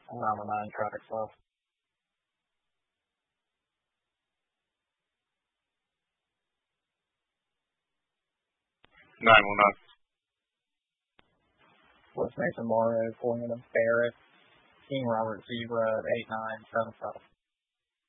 Around the 9 traffic south. 919. West Mason Morrow, pulling into Barrett, King Robert Zebra at 8977.